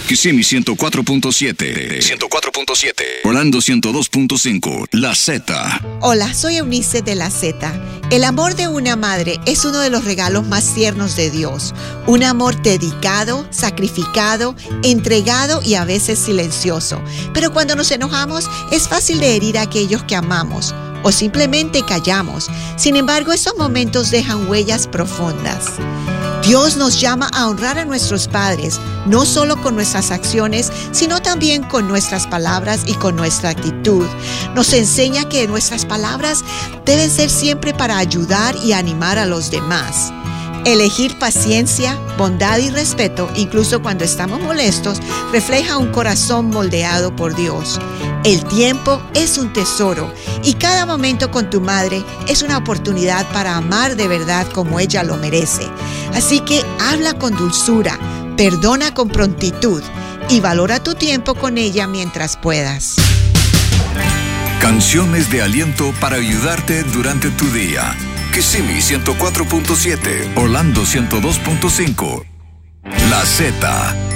Kissimmee 104.7. 104.7. Orlando 102.5. La Z. Hola, soy Eunice de La Z. El amor de una madre es uno de los regalos más tiernos de Dios. Un amor dedicado, sacrificado, entregado y a veces silencioso. Pero cuando nos enojamos, es fácil de herir a aquellos que amamos o simplemente callamos. Sin embargo, esos momentos dejan huellas profundas. Dios nos llama a honrar a nuestros padres, no solo con nuestras acciones, sino también con nuestras palabras y con nuestra actitud. Nos enseña que nuestras palabras deben ser siempre para ayudar y animar a los demás. Elegir paciencia, bondad y respeto, incluso cuando estamos molestos, refleja un corazón moldeado por Dios. El tiempo es un tesoro y cada momento con tu madre es una oportunidad para amar de verdad como ella lo merece. Así que habla con dulzura, perdona con prontitud y valora tu tiempo con ella mientras puedas. Canciones de aliento para ayudarte durante tu día. Kissimmee 104.7, Orlando 102.5. La Z.